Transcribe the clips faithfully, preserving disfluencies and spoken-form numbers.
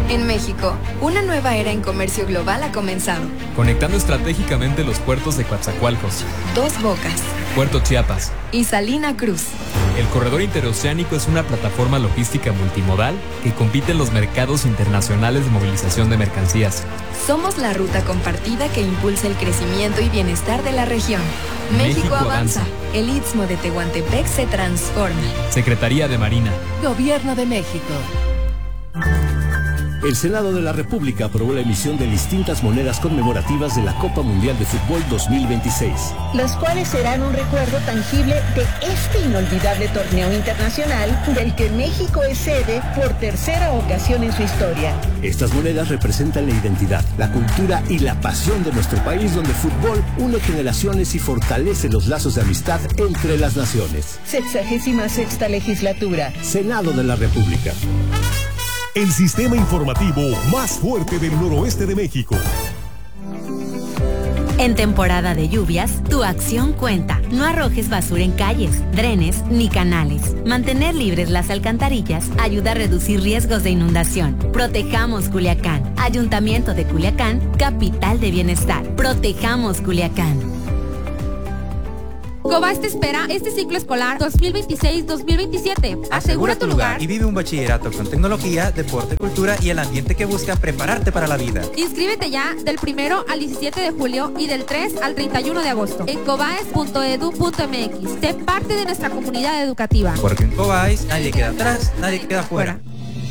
En México, una nueva era en comercio global ha comenzado. Conectando estratégicamente los puertos de Coatzacoalcos, Dos Bocas, Puerto Chiapas y Salina Cruz. El corredor interoceánico es una plataforma logística multimodal que compite en los mercados internacionales de movilización de mercancías. Somos la ruta compartida que impulsa el crecimiento y bienestar de la región. México, México avanza. avanza. El Istmo de Tehuantepec se transforma. Secretaría de Marina. Gobierno de México. El Senado de la República aprobó la emisión de distintas monedas conmemorativas de la Copa Mundial de Fútbol dos mil veintiséis. Las cuales serán un recuerdo tangible de este inolvidable torneo internacional del que México es sede por tercera ocasión en su historia. Estas monedas representan la identidad, la cultura y la pasión de nuestro país, donde el fútbol une generaciones y fortalece los lazos de amistad entre las naciones. Sexagésima sexta legislatura. Senado de la República. El sistema informativo más fuerte del noroeste de México. En temporada de lluvias, tu acción cuenta. No arrojes basura en calles, drenes ni canales. Mantener libres las alcantarillas ayuda a reducir riesgos de inundación. Protejamos Culiacán. Ayuntamiento de Culiacán, capital de bienestar. Protejamos Culiacán. Cobás te espera este ciclo escolar dos mil veintiséis dos mil veintisiete. Asegura tu lugar y vive un bachillerato con tecnología, deporte, cultura y el ambiente que busca prepararte para la vida. Inscríbete ya del primero al diecisiete de julio y del tres al treinta y uno de agosto en cobaes punto edu punto m x. Sé parte de nuestra comunidad educativa. Porque en Cobaes nadie queda atrás, nadie queda fuera.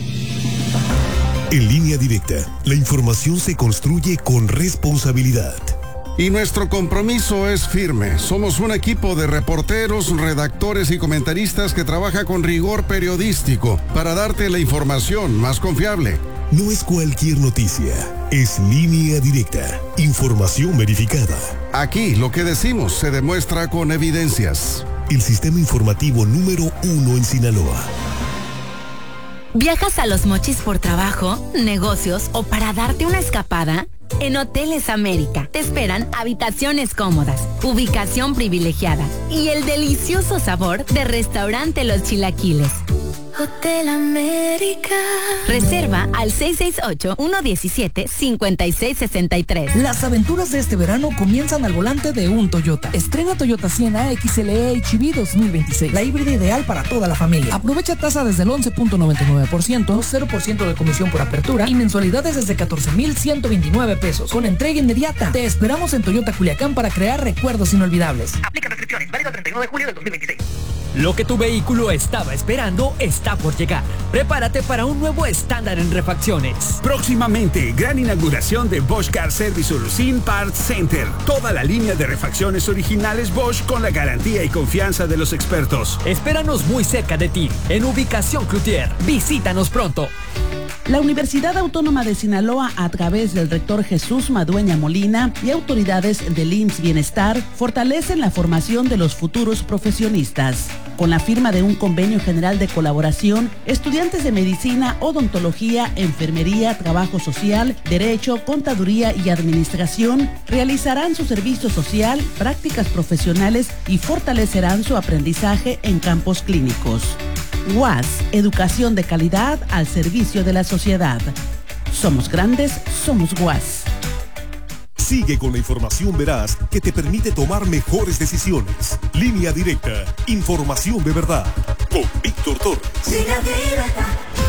En Línea Directa, la información se construye con responsabilidad. Y nuestro compromiso es firme. Somos un equipo de reporteros, redactores y comentaristas que trabaja con rigor periodístico para darte la información más confiable. No es cualquier noticia, es Línea Directa, información verificada. Aquí lo que decimos se demuestra con evidencias. El sistema informativo número uno en Sinaloa. ¿Viajas a Los Mochis por trabajo, negocios o para darte una escapada? En Hoteles América te esperan habitaciones cómodas, ubicación privilegiada y el delicioso sabor de restaurante Los Chilaquiles. Hotel América. Reserva al seis seis ocho, uno uno siete, cinco seis seis tres. Las aventuras de este verano comienzan al volante de un Toyota. Estrena Toyota Siena X L E H V dos mil veintiséis, la híbrida ideal para toda la familia. Aprovecha tasa desde el once punto noventa y nueve por ciento, cero por ciento de comisión por apertura y mensualidades desde catorce mil ciento veintinueve pesos, con entrega inmediata. Te esperamos en Toyota Culiacán para crear recuerdos inolvidables. Aplica restricciones, válido treinta y uno de julio del dos mil veintiséis. Lo que tu vehículo estaba esperando está por llegar. Prepárate para un nuevo estándar en refacciones. Próximamente, gran inauguración de Bosch Car Service Urucin Parts Center. Toda la línea de refacciones originales Bosch con la garantía y confianza de los expertos. Espéranos muy cerca de ti, en ubicación Cloutier. Visítanos pronto. La Universidad Autónoma de Sinaloa, a través del rector Jesús Madueña Molina y autoridades del I M S S Bienestar, fortalecen la formación de los futuros profesionistas. Con la firma de un convenio general de colaboración, estudiantes de medicina, odontología, enfermería, trabajo social, derecho, contaduría y administración realizarán su servicio social, prácticas profesionales y fortalecerán su aprendizaje en campos clínicos. U A S, educación de calidad al servicio de la sociedad. Somos grandes, somos U A S. Sigue con la información veraz que te permite tomar mejores decisiones. Línea Directa, información de verdad. Con Víctor Torres. Línea Directa.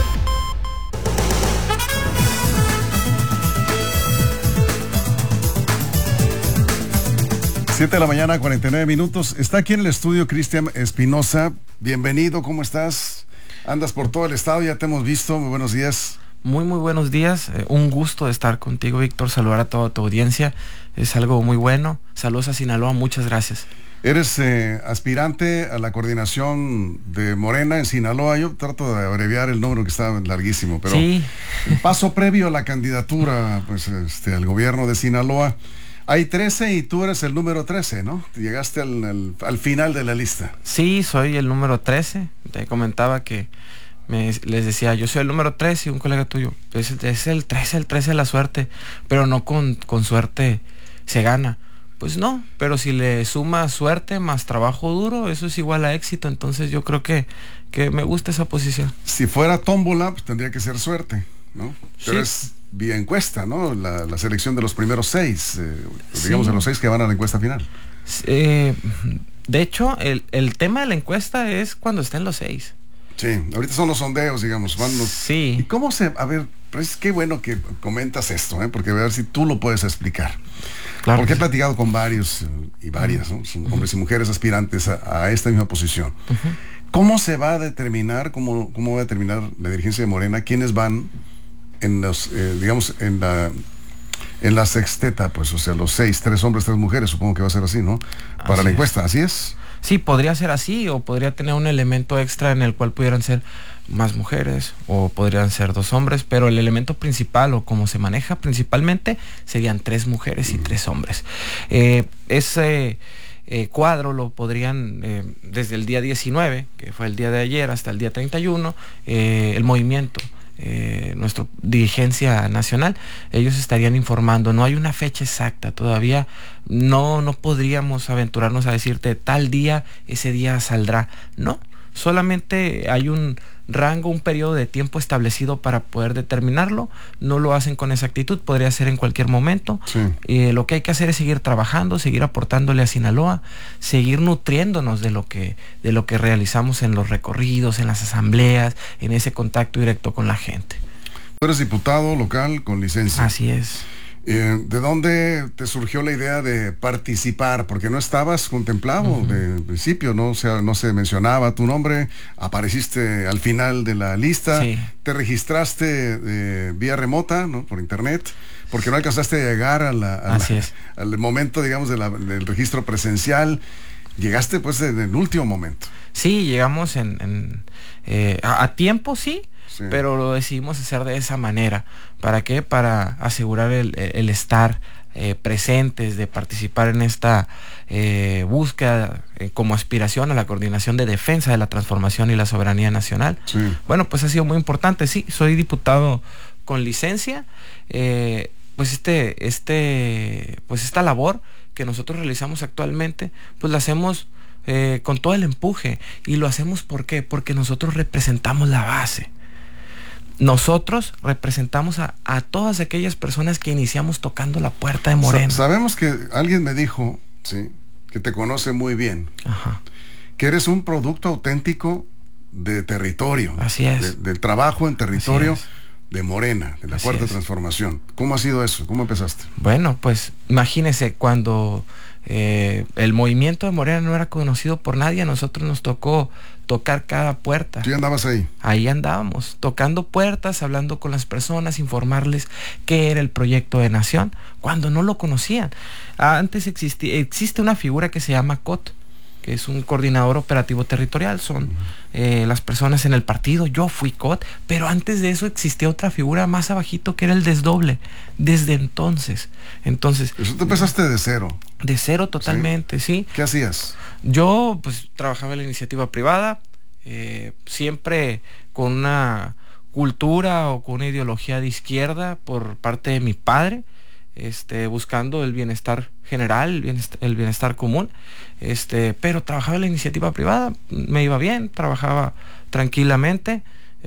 siete de la mañana, cuarenta y nueve minutos. Está aquí en el estudio Cristian Espinosa. Bienvenido, ¿cómo estás? Andas por todo el estado, ya te hemos visto. Muy buenos días. Muy, muy buenos días. Eh, un gusto de estar contigo, Víctor. Saludar a toda tu audiencia. Es algo muy bueno. Saludos a Sinaloa. Muchas gracias. Eres eh, aspirante a la coordinación de Morena en Sinaloa. Yo trato de abreviar el número que está larguísimo, pero sí. El paso previo a la candidatura pues, este, al gobierno de Sinaloa. Hay trece y tú eres el número trece, ¿no? Llegaste al, al, al final de la lista. Sí, soy el número trece. Te comentaba que me, les decía, yo soy el número trece y un colega tuyo, es, es el trece, el trece de la suerte, pero no con, con suerte se gana. Pues no, pero si le suma suerte más trabajo duro, eso es igual a éxito. Entonces yo creo que, que me gusta esa posición. Si fuera tómbola, pues tendría que ser suerte. ¿no? Pero Sí. es vía encuesta, ¿no? La, la selección de los primeros seis, eh, digamos, Sí. de los seis que van a la encuesta final. Eh, de hecho, el, el tema de la encuesta es cuando estén los seis. Sí, ahorita son los sondeos, digamos. Van los... Sí. ¿Y cómo se...? A ver, pues qué bueno que comentas esto, ¿eh? Porque a ver si tú lo puedes explicar. Claro. Porque he platicado con varios eh, y varias, ¿no? Son hombres y mujeres aspirantes a, a esta misma posición. Uh-huh. ¿Cómo se va a determinar, cómo, cómo va a determinar la dirigencia de Morena quiénes van en los, eh, digamos, en la... En la sexteta, pues, o sea, los seis, tres hombres, tres mujeres, supongo que va a ser así, ¿no? Para Así la es. encuesta, ¿así es? Sí, podría ser así, o podría tener un elemento extra en el cual pudieran ser más mujeres, o podrían ser dos hombres, pero el elemento principal, o como se maneja principalmente, serían tres mujeres y tres hombres. Eh, ese eh, cuadro lo podrían, eh, desde el día diecinueve, que fue el día de ayer, hasta el día treinta y uno, eh, el movimiento, Eh, nuestra dirigencia nacional, ellos estarían informando. No hay una fecha exacta todavía, no no podríamos aventurarnos a decirte tal día, ese día saldrá, no, solamente hay un rango, un periodo de tiempo establecido para poder determinarlo. No lo hacen con exactitud, podría ser en cualquier momento. Sí. Eh, lo que hay que hacer es seguir trabajando, seguir aportándole a Sinaloa, seguir nutriéndonos de lo que de lo que realizamos en los recorridos, en las asambleas, en ese contacto directo con la gente. Tú eres diputado local con licencia. Así es. Eh, ¿De dónde te surgió la idea de participar? Porque no estabas contemplado uh-huh. de principio, ¿no? O sea, no se mencionaba tu nombre, apareciste al final de la lista, sí. Te registraste eh, vía remota, ¿no? Por internet, porque no alcanzaste a llegar a la, a Así la, es. al momento, digamos, de la, del registro presencial. Llegaste, pues, en el último momento. Sí, llegamos en, en eh, a, a tiempo, sí. Sí. Pero lo decidimos hacer de esa manera. ¿Para qué? Para asegurar el, el estar eh, presentes, de participar en esta eh, búsqueda eh, como aspiración a la coordinación de defensa de la transformación y la soberanía nacional. Sí. Bueno, pues ha sido muy importante. Sí, soy diputado con licencia. Eh, pues este, este, pues esta labor que nosotros realizamos actualmente, pues la hacemos eh, con todo el empuje. Y lo hacemos ¿por qué? Porque nosotros representamos la base. Nosotros representamos a, a todas aquellas personas que iniciamos tocando la puerta de Morena. Sa- sabemos que alguien me dijo, sí, que te conoce muy bien. Ajá. Que eres un producto auténtico de territorio. Así es. De, del trabajo en territorio Así es. De Morena, de la Así Cuarta es. Transformación. ¿Cómo ha sido eso? ¿Cómo empezaste? Bueno, pues imagínese cuando eh, el movimiento de Morena no era conocido por nadie, a nosotros nos tocó tocar cada puerta. ¿Tú ya andabas ahí? Ahí andábamos, tocando puertas, hablando con las personas, informarles qué era el proyecto de nación, cuando no lo conocían. Antes existía, existe una figura que se llama C O T, que es un coordinador operativo territorial, son eh, las personas en el partido. Yo fui C O T, pero antes de eso existía otra figura más abajito que era el desdoble, desde entonces. Entonces, eso te empezaste de cero. De cero totalmente, ¿sí? ¿Sí? ¿Qué hacías? Yo pues trabajaba en la iniciativa privada, eh, siempre con una cultura o con una ideología de izquierda por parte de mi padre, este, buscando el bienestar general, el bienestar, el bienestar común, este, pero trabajaba en la iniciativa privada, me iba bien, trabajaba tranquilamente.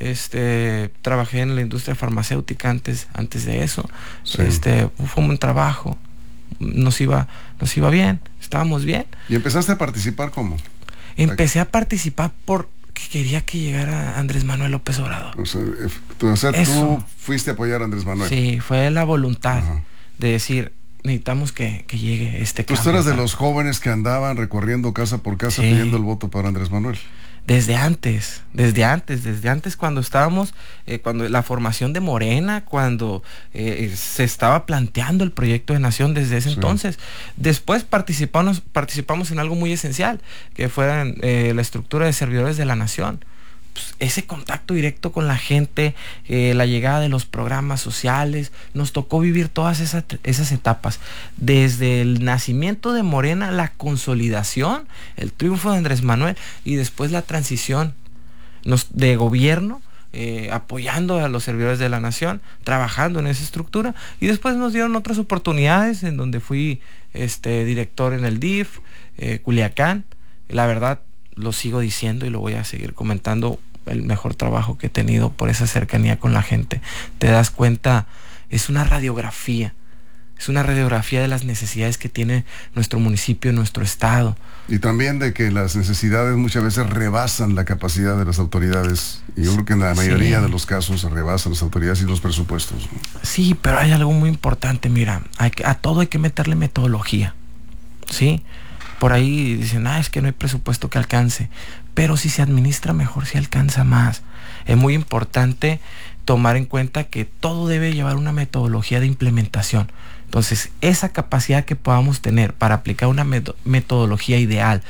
Este, trabajé en la industria farmacéutica antes, antes de eso. Sí. Este, fue un buen trabajo. Nos iba, nos iba bien, estábamos bien. ¿Y empezaste a participar cómo? Empecé a participar porque quería que llegara Andrés Manuel López Obrador. O sea, tú, o sea, tú fuiste a apoyar a Andrés Manuel. Sí, fue la voluntad. Ajá. De decir, necesitamos que, que llegue este cambio. Tú eras de los jóvenes que andaban recorriendo casa por casa, sí, pidiendo el voto para Andrés Manuel. Desde antes, desde antes, desde antes cuando estábamos, eh, cuando la formación de Morena, cuando eh, se estaba planteando el proyecto de nación desde ese sí. entonces. Después participamos, participamos en algo muy esencial, que fue eh, la estructura de servidores de la nación. Pues ese contacto directo con la gente, eh, la llegada de los programas sociales, nos tocó vivir todas esas, esas etapas, desde el nacimiento de Morena, la consolidación, el triunfo de Andrés Manuel y después la transición nos, de gobierno, eh, apoyando a los servidores de la nación, trabajando en esa estructura, y después nos dieron otras oportunidades en donde fui este, director en el D I F, eh, Culiacán. La verdad, lo sigo diciendo y lo voy a seguir comentando, el mejor trabajo que he tenido por esa cercanía con la gente. Te das cuenta, es una radiografía, es una radiografía de las necesidades que tiene nuestro municipio, nuestro estado. Y también de que las necesidades muchas veces rebasan la capacidad de las autoridades. Y yo creo que en la mayoría sí. de los casos rebasan las autoridades y los presupuestos. Sí, pero hay algo muy importante, mira, hay que, a todo hay que meterle metodología, ¿sí? Por ahí dicen, ah, es que no hay presupuesto que alcance. Pero si se administra mejor, se alcanza más. Es muy importante tomar en cuenta que todo debe llevar una metodología de implementación. Entonces, esa capacidad que podamos tener para aplicar una metodología ideal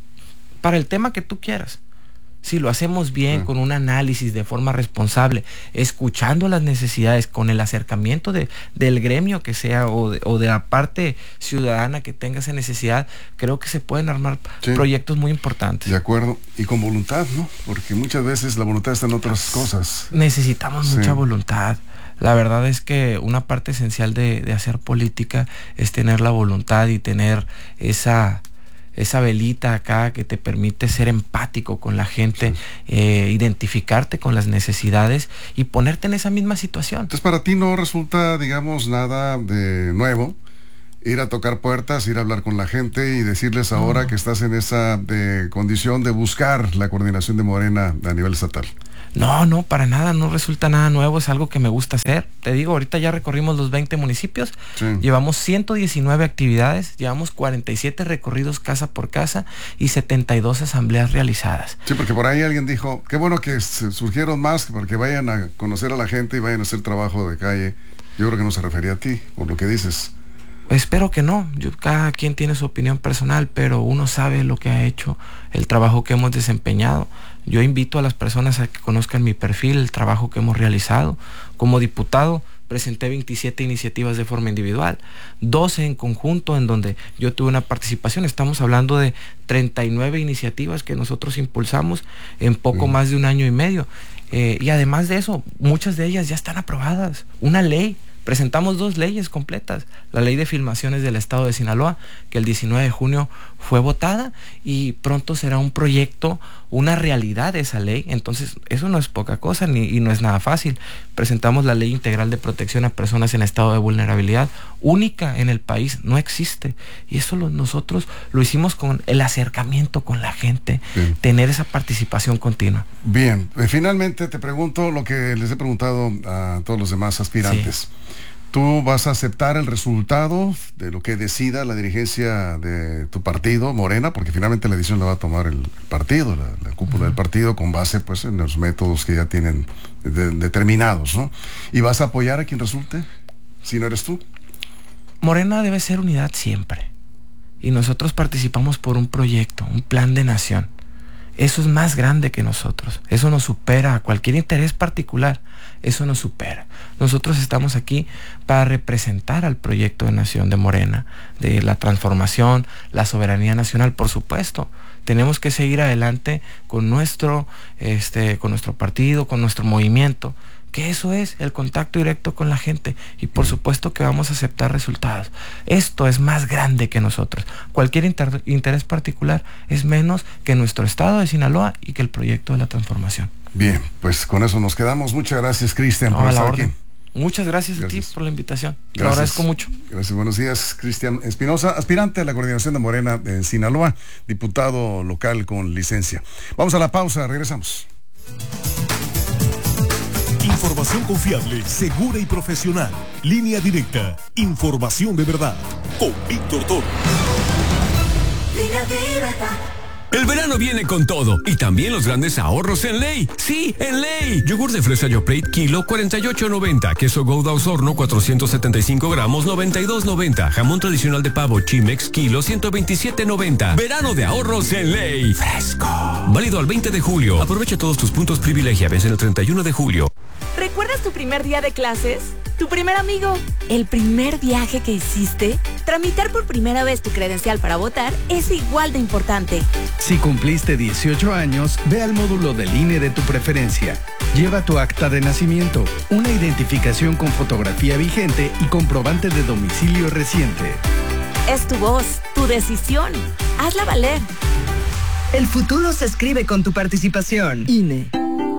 para el tema que tú quieras, si lo hacemos bien, sí. con un análisis de forma responsable, escuchando las necesidades, con el acercamiento de, del gremio que sea o de, o de la parte ciudadana que tenga esa necesidad, creo que se pueden armar sí. proyectos muy importantes. De acuerdo, y con voluntad, ¿no? Porque muchas veces la voluntad está en otras cosas. Necesitamos sí. mucha voluntad. La verdad es que una parte esencial de, de hacer política es tener la voluntad y tener esa... esa velita acá que te permite ser empático con la gente, sí. eh, identificarte con las necesidades y ponerte en esa misma situación. Entonces, para ti no resulta, digamos, nada de nuevo ir a tocar puertas, ir a hablar con la gente y decirles ahora no. que estás en esa de condición de buscar la coordinación de Morena a nivel estatal. No, no, para nada, no resulta nada nuevo, es algo que me gusta hacer. Te digo, ahorita ya recorrimos los veinte municipios, sí. llevamos ciento diecinueve actividades, llevamos cuarenta y siete recorridos casa por casa y setenta y dos asambleas realizadas. Sí, porque por ahí alguien dijo, qué bueno que surgieron más, porque vayan a conocer a la gente y vayan a hacer trabajo de calle. Yo creo que no se refería a ti, por lo que dices. Espero que no, yo, cada quien tiene su opinión personal, pero uno sabe lo que ha hecho, el trabajo que hemos desempeñado. Yo invito a las personas a que conozcan mi perfil, el trabajo que hemos realizado. Como diputado presenté veintisiete iniciativas de forma individual, doce en conjunto en donde yo tuve una participación. Estamos hablando de treinta y nueve iniciativas que nosotros impulsamos en poco mm. más de un año y medio. Eh, y además de eso, muchas de ellas ya están aprobadas. Una ley. Presentamos dos leyes completas, la ley de filmaciones del estado de Sinaloa, que el diecinueve de junio fue votada y pronto será un proyecto, una realidad esa ley. Entonces eso no es poca cosa ni, y no es nada fácil. Presentamos la ley integral de protección a personas en estado de vulnerabilidad, única en el país, no existe, y eso lo, nosotros lo hicimos con el acercamiento con la gente, bien. Tener esa participación continua. Bien, finalmente te pregunto lo que les he preguntado a todos los demás aspirantes. Sí. ¿Tú vas a aceptar el resultado de lo que decida la dirigencia de tu partido, Morena? Porque finalmente la decisión la va a tomar el partido, la, la cúpula uh-huh. del partido, con base pues en los métodos que ya tienen de, determinados, ¿no? ¿Y vas a apoyar a quien resulte, si no eres tú? Morena debe ser unidad siempre. Y nosotros participamos por un proyecto, un plan de nación. Eso es más grande que nosotros. Eso nos supera a cualquier interés particular. Eso nos supera. Nosotros estamos aquí para representar al proyecto de nación de Morena, de la transformación, la soberanía nacional, por supuesto. Tenemos que seguir adelante con nuestro, este, con nuestro partido, con nuestro movimiento, que eso es el contacto directo con la gente, y por supuesto que vamos a aceptar resultados. Esto es más grande que nosotros. Cualquier inter interés particular es menos que nuestro estado de Sinaloa y que el proyecto de la transformación. Bien, pues con eso nos quedamos. Muchas gracias, Cristian, no, por estar aquí. Muchas gracias, gracias a ti por la invitación. Te lo agradezco mucho. Gracias, buenos días. Cristian Espinosa, aspirante a la coordinación de Morena en Sinaloa, diputado local con licencia. Vamos a la pausa, regresamos. Información confiable, segura y profesional. Línea directa. Información de verdad. Con Víctor Toro. Línea directa. El verano viene con todo y también los grandes ahorros en Ley. Sí, en Ley. Yogur de fresa Yoplait, kilo cuarenta y ocho noventa. Queso Gouda Osorno, cuatrocientos setenta y cinco gramos, noventa y dos noventa. Jamón tradicional de pavo Chimex, kilo ciento veintisiete noventa. Verano de ahorros en Ley. Fresco. Válido al veinte de julio. Aprovecha todos tus puntos privilegia. Vence el treinta y uno de julio. ¿Recuerdas tu primer día de clases? ¿Tu primer amigo? ¿El primer viaje que hiciste? Tramitar por primera vez tu credencial para votar es igual de importante. Si cumpliste dieciocho años, ve al módulo del I N E de tu preferencia. Lleva tu acta de nacimiento, una identificación con fotografía vigente y comprobante de domicilio reciente. Es tu voz, tu decisión. Hazla valer. El futuro se escribe con tu participación. I N E.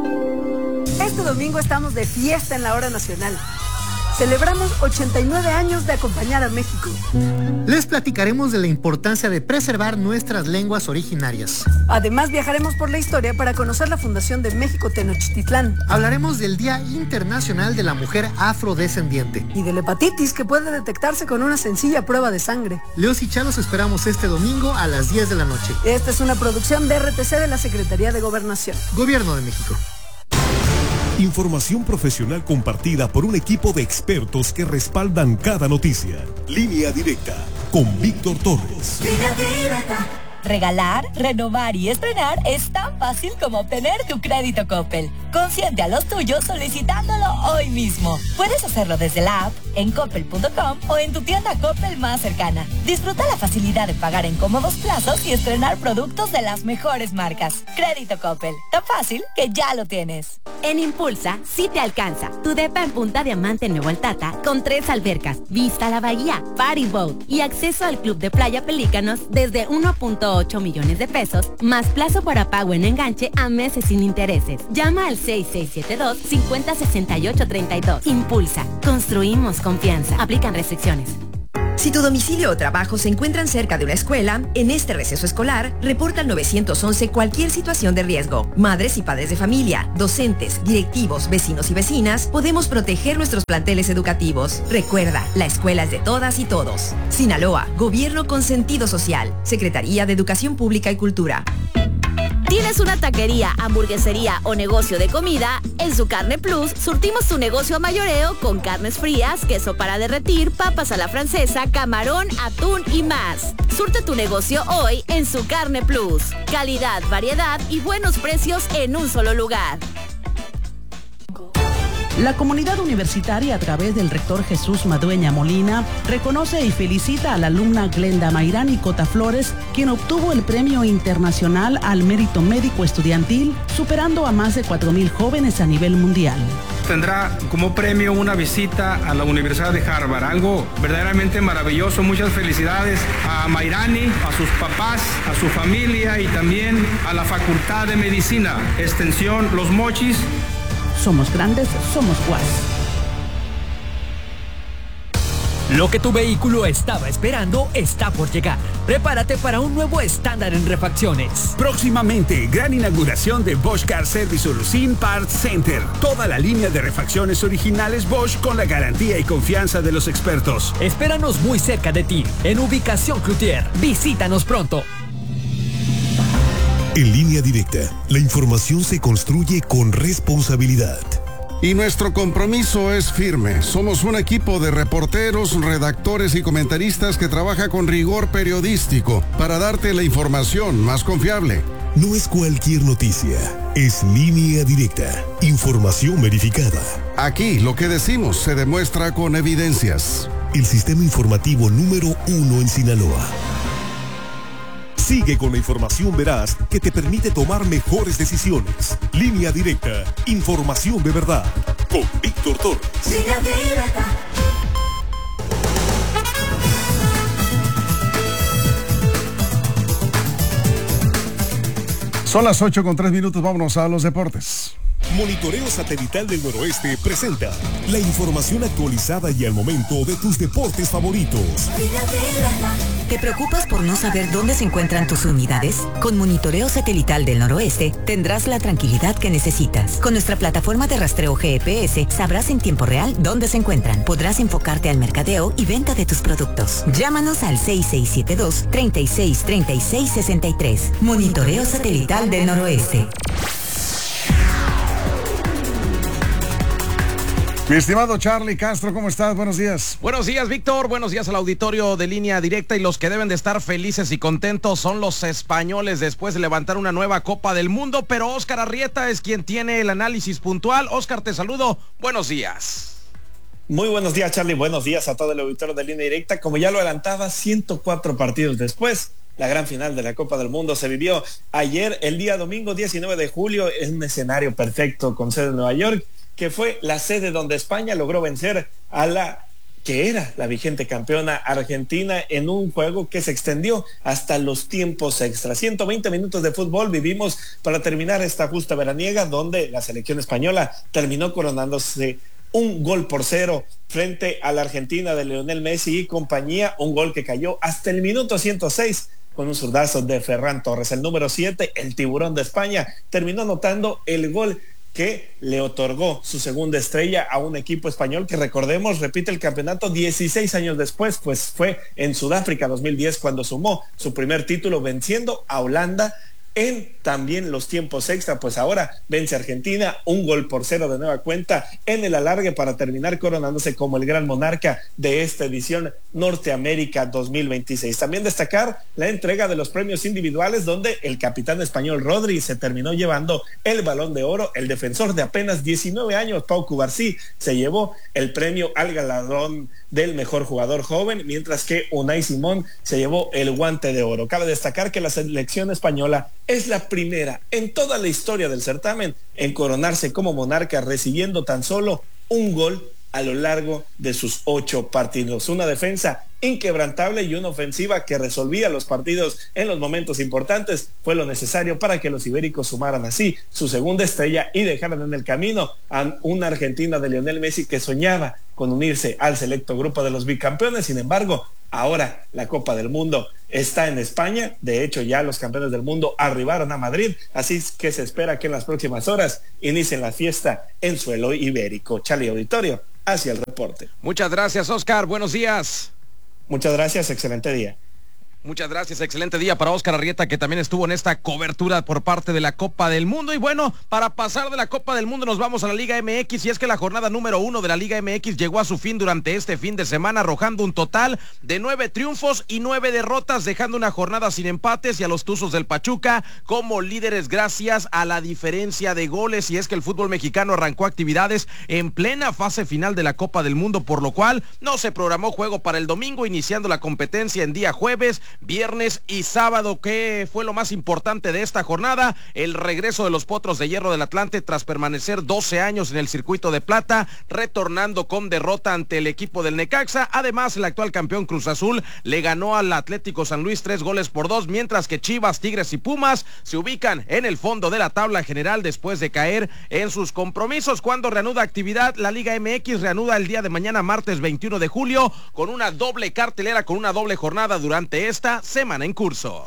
domingo estamos de fiesta en la hora nacional. Celebramos ochenta y nueve años de acompañar a México. Les platicaremos de la importancia de preservar nuestras lenguas originarias. Además, viajaremos por la historia para conocer la fundación de México Tenochtitlán. Hablaremos del Día Internacional de la Mujer Afrodescendiente. Y de la hepatitis, que puede detectarse con una sencilla prueba de sangre. Leos y Cha los esperamos este domingo a las diez de la noche. Esta es una producción de R T C de la Secretaría de Gobernación. Gobierno de México. Información profesional compartida por un equipo de expertos que respaldan cada noticia. Línea Directa con Víctor Torres. Línea Directa. Regalar, renovar y estrenar es tan fácil como obtener tu crédito Coppel. Consiente a los tuyos solicitándolo hoy mismo. Puedes hacerlo desde la app, en coppel punto com o en tu tienda Coppel más cercana. Disfruta la facilidad de pagar en cómodos plazos y estrenar productos de las mejores marcas. Crédito Coppel, tan fácil que ya lo tienes. En Impulsa, sí te alcanza. Tu depa en Punta Diamante en Nuevo Altata, con tres albercas, vista a la bahía, party boat y acceso al club de playa Pelícanos desde uno punto ocho millones de pesos, más plazo para pago en enganche a meses sin intereses. Llama al seis seis siete dos, cinco cero seis ocho tres dos. Impulsa. Construimos confianza. Aplican restricciones. Si tu domicilio o trabajo se encuentran cerca de una escuela, en este receso escolar, reporta al nueve once cualquier situación de riesgo. Madres y padres de familia, docentes, directivos, vecinos y vecinas, podemos proteger nuestros planteles educativos. Recuerda, la escuela es de todas y todos. Sinaloa, Gobierno con sentido social. Secretaría de Educación Pública y Cultura. ¿Tienes una taquería, hamburguesería o negocio de comida? En Su Carne Plus surtimos tu negocio a mayoreo con carnes frías, queso para derretir, papas a la francesa, camarón, atún y más. Surte tu negocio hoy en Su Carne Plus. Calidad, variedad y buenos precios en un solo lugar. La comunidad universitaria, a través del rector Jesús Madueña Molina, reconoce y felicita a la alumna Glenda Mayrani Cota Flores, quien obtuvo el Premio Internacional al Mérito Médico Estudiantil, superando a más de cuatro mil jóvenes a nivel mundial. Tendrá como premio una visita a la Universidad de Harvard, algo verdaderamente maravilloso. Muchas felicidades a Mayrani, a sus papás, a su familia y también a la Facultad de Medicina, Extensión Los Mochis. Somos grandes, somos U A S. Lo que tu vehículo estaba esperando está por llegar. Prepárate para un nuevo estándar en refacciones. Próximamente, gran inauguración de Bosch Car Service Urusin Parts Center. Toda la línea de refacciones originales Bosch con la garantía y confianza de los expertos. Espéranos muy cerca de ti, en ubicación Cloutier. Visítanos pronto. En Línea Directa, la información se construye con responsabilidad. Y nuestro compromiso es firme. Somos un equipo de reporteros, redactores y comentaristas que trabaja con rigor periodístico para darte la información más confiable. No es cualquier noticia, es Línea Directa, información verificada. Aquí lo que decimos se demuestra con evidencias. El sistema informativo número uno en Sinaloa. Sigue con la información veraz que te permite tomar mejores decisiones. Línea Directa, información de verdad. Con Víctor Torres. Línea Directa. Son las ocho con tres minutos, vámonos a los deportes. Monitoreo Satelital del Noroeste presenta la información actualizada y al momento de tus deportes favoritos. ¿Te preocupas por no saber dónde se encuentran tus unidades? Con Monitoreo Satelital del Noroeste tendrás la tranquilidad que necesitas. Con nuestra plataforma de rastreo G P S sabrás en tiempo real dónde se encuentran. Podrás enfocarte al mercadeo y venta de tus productos. Llámanos al seis seis siete dos, tres seis tres seis seis tres. Monitoreo Satelital del Noroeste. Mi estimado Charlie Castro, ¿cómo estás? Buenos días. Buenos días, Víctor. Buenos días al auditorio de Línea Directa. Y los que deben de estar felices y contentos son los españoles después de levantar una nueva Copa del Mundo. Pero Óscar Arrieta es quien tiene el análisis puntual. Óscar, te saludo. Buenos días. Muy buenos días, Charlie. Buenos días a todo el auditorio de Línea Directa. Como ya lo adelantaba, ciento cuatro partidos después, la gran final de la Copa del Mundo se vivió ayer, el día domingo diecinueve de julio, en un escenario perfecto con sede en Nueva York, que fue la sede donde España logró vencer a la que era la vigente campeona Argentina, en un juego que se extendió hasta los tiempos extras. ciento veinte minutos de fútbol vivimos para terminar esta justa veraniega, donde la selección española terminó coronándose un gol por cero frente a la Argentina de Lionel Messi y compañía, un gol que cayó hasta el minuto ciento seis con un zurdazo de Ferran Torres. El número siete, el tiburón de España, terminó anotando el gol que le otorgó su segunda estrella a un equipo español que, recordemos, repite el campeonato dieciséis años después, pues fue en Sudáfrica dos mil diez cuando sumó su primer título venciendo a Holanda en también los tiempos extra. Pues ahora vence a Argentina un gol por cero de nueva cuenta en el alargue para terminar coronándose como el gran monarca de esta edición Norteamérica dos mil veintiséis. También destacar la entrega de los premios individuales, donde el capitán español Rodri se terminó llevando el Balón de Oro. El defensor de apenas diecinueve años, Pau Cubarsí, se llevó el premio al galardón del mejor jugador joven, mientras que Unai Simón se llevó el Guante de Oro. Cabe destacar que la selección española es la primera en toda la historia del certamen en coronarse como monarca, recibiendo tan solo un gol a lo largo de sus ocho partidos. Una defensa inquebrantable y una ofensiva que resolvía los partidos en los momentos importantes fue lo necesario para que los ibéricos sumaran así su segunda estrella y dejaran en el camino a una Argentina de Lionel Messi que soñaba con unirse al selecto grupo de los bicampeones. Sin embargo, ahora la Copa del Mundo está en España. De hecho, ya los campeones del mundo arribaron a Madrid, así que se espera que en las próximas horas inicien la fiesta en suelo ibérico. Charlie Auditorio, hacia el reporte. Muchas gracias, Oscar. Buenos días. Muchas gracias, excelente día. Muchas gracias, excelente día para Óscar Arrieta, que también estuvo en esta cobertura por parte de la Copa del Mundo. Y bueno, para pasar de la Copa del Mundo nos vamos a la Liga M X, y es que la jornada número uno de la Liga M X llegó a su fin durante este fin de semana, arrojando un total de nueve triunfos y nueve derrotas, dejando una jornada sin empates y a los Tuzos del Pachuca como líderes gracias a la diferencia de goles. Y es que el fútbol mexicano arrancó actividades en plena fase final de la Copa del Mundo, por lo cual no se programó juego para el domingo, iniciando la competencia en día jueves, viernes y sábado. ¿Qué fue lo más importante de esta jornada? El regreso de los Potros de Hierro del Atlante tras permanecer doce años en el circuito de plata, retornando con derrota ante el equipo del Necaxa. Además, el actual campeón Cruz Azul le ganó al Atlético San Luis tres goles por dos, mientras que Chivas, Tigres y Pumas se ubican en el fondo de la tabla general después de caer en sus compromisos. Cuando reanuda actividad, la Liga M X reanuda el día de mañana, martes veintiuno de julio, con una doble cartelera, con una doble jornada durante esta semana en curso.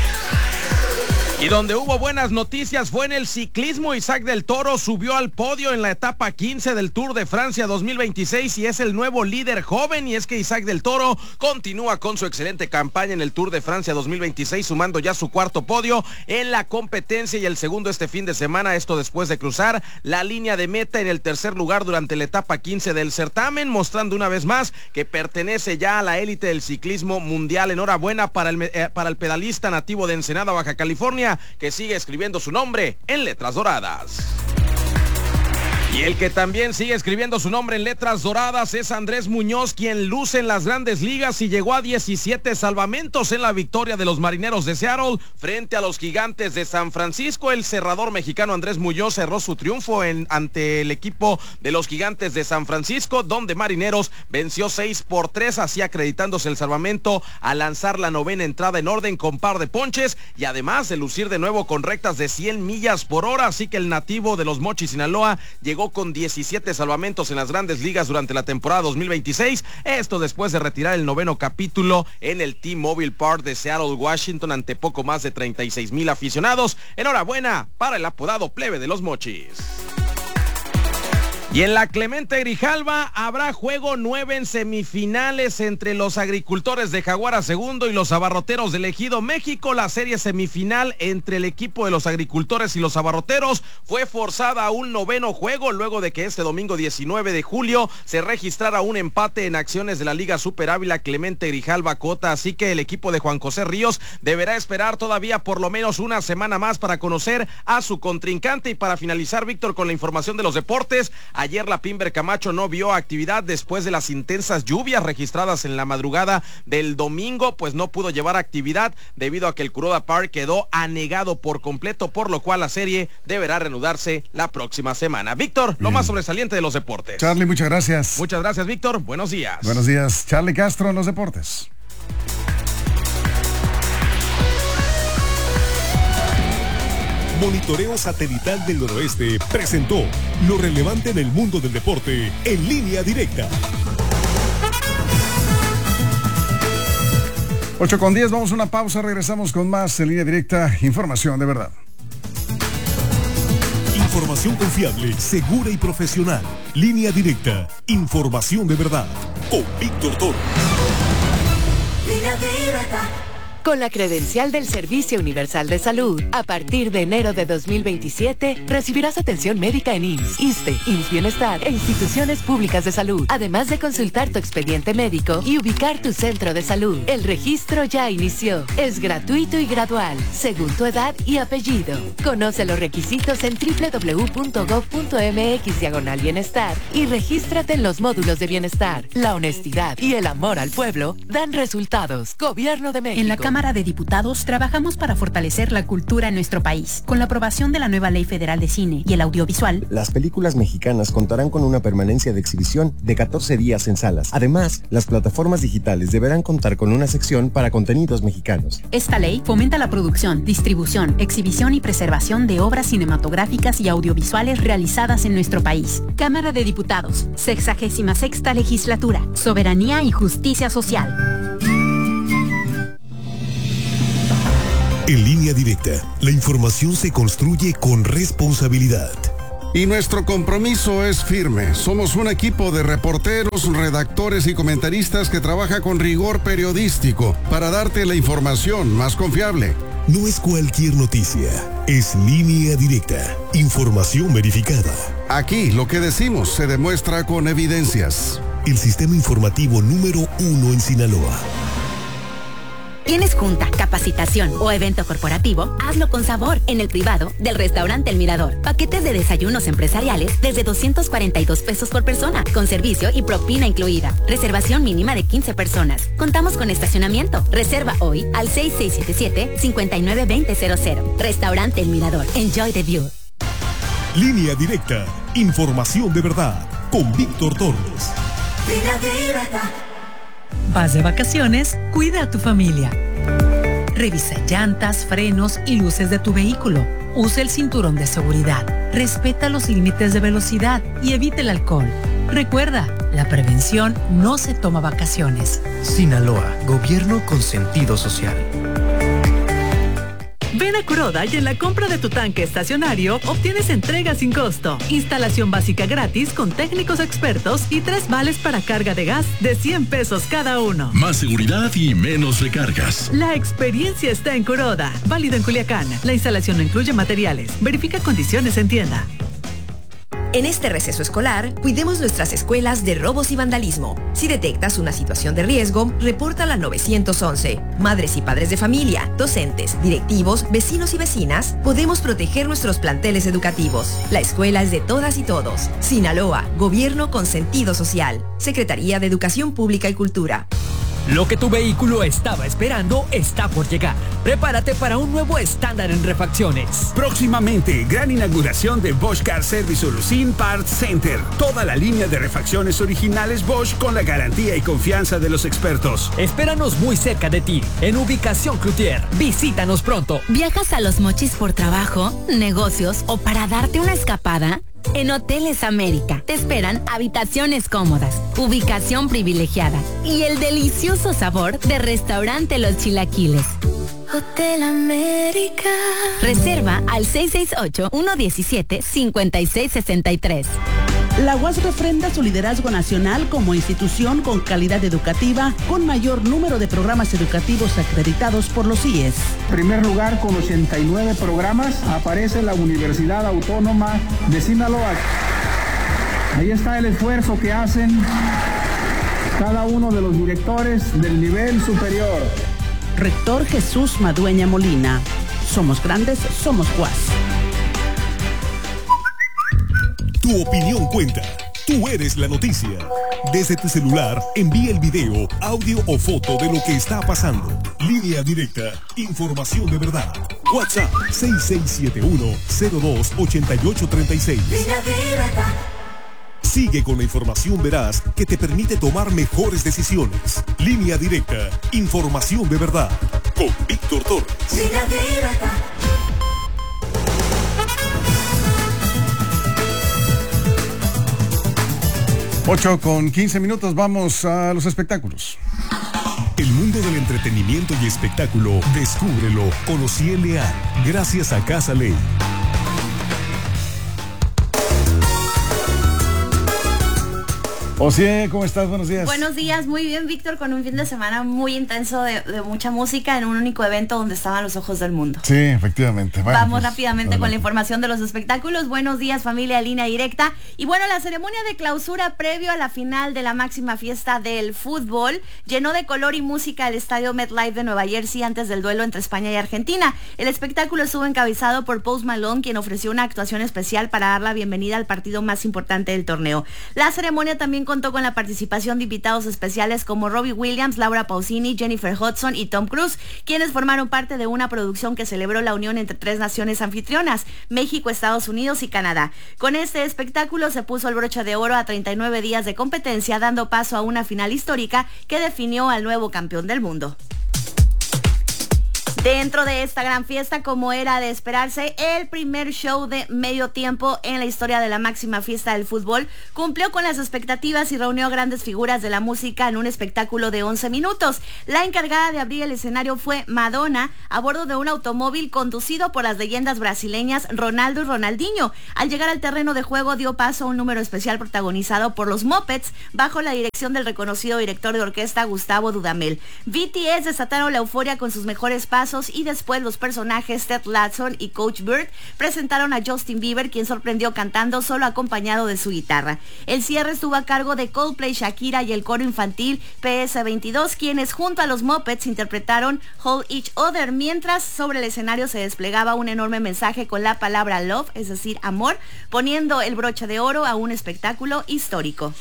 Y donde hubo buenas noticias fue en el ciclismo. Isaac del Toro subió al podio en la etapa quince del Tour de Francia dos mil veintiséis y es el nuevo líder joven. Y es que Isaac del Toro continúa con su excelente campaña en el Tour de Francia dos mil veintiséis, sumando ya su cuarto podio en la competencia y el segundo este fin de semana. Esto después de cruzar la línea de meta en el tercer lugar durante la etapa quince del certamen, mostrando una vez más que pertenece ya a la élite del ciclismo mundial. Enhorabuena para el, eh, para el pedalista nativo de Ensenada, Baja California, que sigue escribiendo su nombre en letras doradas. Y el que también sigue escribiendo su nombre en letras doradas es Andrés Muñoz, quien luce en las grandes ligas y llegó a diecisiete salvamentos en la victoria de los Marineros de Seattle frente a los Gigantes de San Francisco. El cerrador mexicano Andrés Muñoz cerró su triunfo en, ante el equipo de los Gigantes de San Francisco, donde Marineros venció seis por tres, así acreditándose el salvamento al lanzar la novena entrada en orden con par de ponches y además de lucir de nuevo con rectas de cien millas por hora. Así que el nativo de los Mochis, Sinaloa, llegó con diecisiete salvamentos en las grandes ligas durante la temporada dos mil veintiséis, esto después de retirar el noveno capítulo en el T-Mobile Park de Seattle, Washington, ante poco más de treinta y seis mil aficionados. Enhorabuena para el apodado plebe de los Mochis. Y en la Clemente Grijalva habrá juego nueve en semifinales entre los Agricultores de Jaguara segundo y los Abarroteros del Ejido México. La serie semifinal entre el equipo de los Agricultores y los Abarroteros fue forzada a un noveno juego luego de que este domingo diecinueve de julio se registrara un empate en acciones de la Liga Super Ávila Clemente Grijalva Cota. Así que el equipo de Juan José Ríos deberá esperar todavía por lo menos una semana más para conocer a su contrincante. Y para finalizar, Víctor, con la información de los deportes, Ayer la Pimber Camacho no vio actividad después de las intensas lluvias registradas en la madrugada del domingo, pues no pudo llevar actividad debido a que el Kuroda Park quedó anegado por completo, por lo cual la serie deberá reanudarse la próxima semana. Víctor, lo más sobresaliente de los deportes. Charlie, muchas gracias. Muchas gracias, Víctor. Buenos días. Buenos días. Charlie Castro en los deportes. Monitoreo Satelital del Noroeste presentó lo relevante en el mundo del deporte en línea directa. ocho con diez, vamos a una pausa, regresamos con más en línea directa, información de verdad. Información confiable, segura y profesional. Línea directa, información de verdad. Con Víctor Toro. Línea directa. Con la credencial del Servicio Universal de Salud, a partir de enero de dos mil veintisiete, recibirás atención médica en I M S S, ISSSTE, I M S S Bienestar e instituciones públicas de salud, además de consultar tu expediente médico y ubicar tu centro de salud. El registro ya inició. Es gratuito y gradual, según tu edad y apellido. Conoce los requisitos en doble u doble u doble u punto gob punto eme equis diagonal bienestar y regístrate en los módulos de bienestar. La honestidad y el amor al pueblo dan resultados. Gobierno de México. En la Cámara de Diputados trabajamos para fortalecer la cultura en nuestro país. Con la aprobación de la nueva Ley Federal de Cine y el Audiovisual, las películas mexicanas contarán con una permanencia de exhibición de catorce días en salas. Además, las plataformas digitales deberán contar con una sección para contenidos mexicanos. Esta ley fomenta la producción, distribución, exhibición y preservación de obras cinematográficas y audiovisuales realizadas en nuestro país. Cámara de Diputados, sexagésima sexta legislatura, soberanía y justicia social. En línea directa, la información se construye con responsabilidad. Y nuestro compromiso es firme. Somos un equipo de reporteros, redactores y comentaristas que trabaja con rigor periodístico para darte la información más confiable. No es cualquier noticia, es línea directa, información verificada. Aquí lo que decimos se demuestra con evidencias. El sistema informativo número uno en Sinaloa. ¿Tienes junta, capacitación o evento corporativo? Hazlo con sabor en el privado del restaurante El Mirador. Paquetes de desayunos empresariales desde doscientos cuarenta y dos pesos por persona, con servicio y propina incluida. Reservación mínima de quince personas. Contamos con estacionamiento. Reserva hoy al seis seis siete siete, cinco nueve dos cero cero cero. Restaurante El Mirador. Enjoy the view. Línea directa. Información de verdad. Con Víctor Torres. Línea directa. Vas de vacaciones, cuida a tu familia. Revisa llantas, frenos y luces de tu vehículo. Usa el cinturón de seguridad. Respeta los límites de velocidad y evita el alcohol. Recuerda, la prevención no se toma vacaciones. Sinaloa, gobierno con sentido social. Ven a Kuroda y en la compra de tu tanque estacionario obtienes entrega sin costo, instalación básica gratis con técnicos expertos y tres vales para carga de gas de cien pesos cada uno. Más seguridad y menos recargas. La experiencia está en Kuroda. Válido en Culiacán. La instalación no incluye materiales. Verifica condiciones en tienda. En este receso escolar, cuidemos nuestras escuelas de robos y vandalismo. Si detectas una situación de riesgo, repórtala al nueve once. Madres y padres de familia, docentes, directivos, vecinos y vecinas, podemos proteger nuestros planteles educativos. La escuela es de todas y todos. Sinaloa, gobierno con sentido social. Secretaría de Educación Pública y Cultura. Lo que tu vehículo estaba esperando está por llegar. Prepárate para un nuevo estándar en refacciones. Próximamente, gran inauguración de Bosch Car Service Solution Parts Center. Toda la línea de refacciones originales Bosch con la garantía y confianza de los expertos. Espéranos muy cerca de ti, en ubicación Cloutier. Visítanos pronto. ¿Viajas a Los Mochis por trabajo, negocios o para darte una escapada? En Hoteles América te esperan habitaciones cómodas, ubicación privilegiada y el delicioso sabor de restaurante Los Chilaquiles. Hotel América. Reserva al seis seis ocho, uno uno siete, cinco seis seis tres. La U A S refrenda su liderazgo nacional como institución con calidad educativa, con mayor número de programas educativos acreditados por los I E S. En primer lugar, con ochenta y nueve programas, aparece la Universidad Autónoma de Sinaloa. Ahí está el esfuerzo que hacen cada uno de los directores del nivel superior. Rector Jesús Madueña Molina. Somos grandes, somos U A S. Tu opinión cuenta. Tú eres la noticia. Desde tu celular, envía el video, audio o foto de lo que está pasando. Línea directa. Información de verdad. WhatsApp seis seis siete uno, cero dos, ocho ocho tres seis. Sigue con la información veraz que te permite tomar mejores decisiones. Línea directa. Información de verdad. Con Víctor Torres. Línea directa. ocho con quince minutos, vamos a los espectáculos. El mundo del entretenimiento y espectáculo, descúbrelo con Ociel Leal, gracias a Casa Ley. Ocie, ¿cómo estás? Buenos días. Buenos días, muy bien, Víctor, con un fin de semana muy intenso de, de mucha música en un único evento donde estaban los ojos del mundo. Sí, efectivamente. Bueno, Vamos pues, rápidamente adelante con la información de los espectáculos. Buenos días, familia, Línea Directa. Y bueno, la ceremonia de clausura previo a la final de la máxima fiesta del fútbol llenó de color y música el estadio MetLife de Nueva Jersey antes del duelo entre España y Argentina. El espectáculo estuvo encabezado por Post Malone, quien ofreció una actuación especial para dar la bienvenida al partido más importante del torneo. La ceremonia también contó con la participación de invitados especiales como Robbie Williams, Laura Pausini, Jennifer Hudson y Tom Cruise, quienes formaron parte de una producción que celebró la unión entre tres naciones anfitrionas, México, Estados Unidos y Canadá. Con este espectáculo se puso el broche de oro a treinta y nueve días de competencia, dando paso a una final histórica que definió al nuevo campeón del mundo. Dentro de esta gran fiesta, como era de esperarse, el primer show de medio tiempo en la historia de la máxima fiesta del fútbol cumplió con las expectativas y reunió grandes figuras de la música en un espectáculo de once minutos. La encargada de abrir el escenario fue Madonna, a bordo de un automóvil conducido por las leyendas brasileñas Ronaldo y Ronaldinho. Al llegar al terreno de juego dio paso a un número especial protagonizado por los Muppets, bajo la dirección del reconocido director de orquesta Gustavo Dudamel. B T S desataron la euforia con sus mejores pasos y después los personajes Ted Lasso y Coach Bird presentaron a Justin Bieber, quien sorprendió cantando solo acompañado de su guitarra. El cierre estuvo a cargo de Coldplay, Shakira y el coro infantil P S veintidós, quienes junto a los Muppets interpretaron Hold Each Other, mientras sobre el escenario se desplegaba un enorme mensaje con la palabra love, es decir, amor, poniendo el broche de oro a un espectáculo histórico.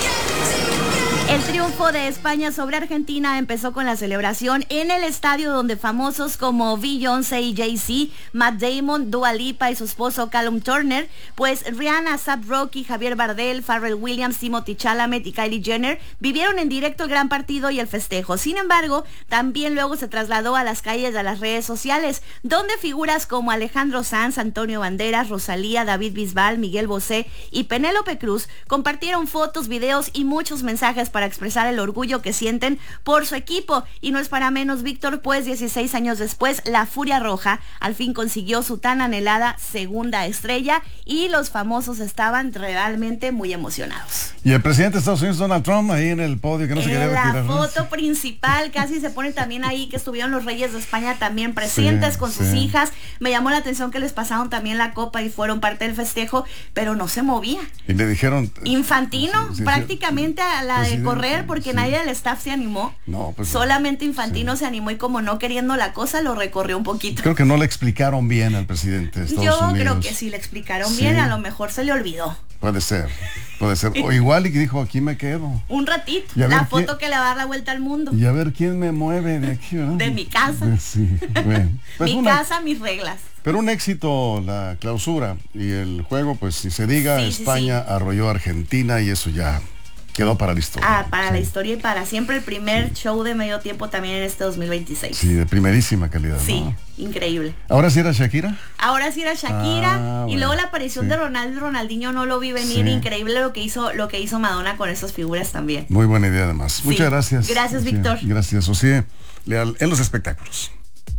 El triunfo de España sobre Argentina empezó con la celebración en el estadio donde famosos como Beyoncé y Jay-Z, Matt Damon, Dua Lipa y su esposo Callum Turner, pues Rihanna, A$ap Rocky, Javier Bardem, Pharrell Williams, Timothée Chalamet y Kylie Jenner vivieron en directo el gran partido y el festejo. Sin embargo, también luego se trasladó a las calles de las redes sociales, donde figuras como Alejandro Sanz, Antonio Banderas, Rosalía, David Bisbal, Miguel Bosé y Penélope Cruz compartieron fotos, videos y muchos mensajes para expresar el orgullo que sienten por su equipo. Y no es para menos, Víctor, pues dieciséis años después, la Furia Roja al fin consiguió su tan anhelada segunda estrella y los famosos estaban realmente muy emocionados. Y el presidente de Estados Unidos, Donald Trump, ahí en el podio, que no se quería retirar. La foto ¿no? principal, casi se pone también ahí que estuvieron los reyes de España también presentes sí, con sus sí. hijas. Me llamó la atención que les pasaron también la copa y fueron parte del festejo, pero no se movía. Y le dijeron... Infantino, sí, sí, prácticamente a la de correr, porque sí. nadie del staff se animó. No, pues solamente Infantino sí. se animó y como no queriendo la cosa, lo recorrió un poquito. Creo que no le explicaron bien al presidente de Estados Yo Unidos. creo que sí le explicaron sí. bien, a lo mejor se le olvidó. Puede ser, puede ser. O igual y que dijo, aquí me quedo. Un ratito, la foto quién, que le va a dar la vuelta al mundo. Y a ver quién me mueve de aquí, ¿verdad? De mi casa. Sí, bueno. Pues mi una, casa, mis reglas. Pero un éxito la clausura y el juego, pues si se diga, sí, España sí, sí. arrolló a Argentina y eso ya quedó para la historia. Ah, para sí. la historia y para siempre, el primer sí. show de medio tiempo también en este dos mil veintiséis. Sí, de primerísima calidad. Sí, ¿no? Increíble. ¿Ahora sí era Shakira? Ahora sí era Shakira. Ah, y bueno, luego la aparición sí. de Ronaldo y Ronaldinho no lo vi venir. Sí. Increíble lo que hizo, lo que hizo Madonna con esas figuras también. Muy buena idea además. Sí. Muchas gracias. Gracias, sí. Víctor. Gracias, Ociel Leal, en los espectáculos.